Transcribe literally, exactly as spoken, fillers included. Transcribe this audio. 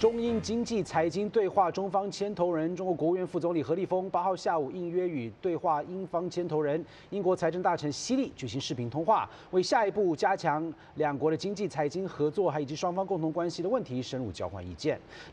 中英经济财经对话中方牵头人中国国务院副总理何立峰八号下午应约与对话英方牵头人英国财政大臣希利举行视频通话，为下一步加强两国的经济财经合作，还以及双方共同关系的问题深入交换意见。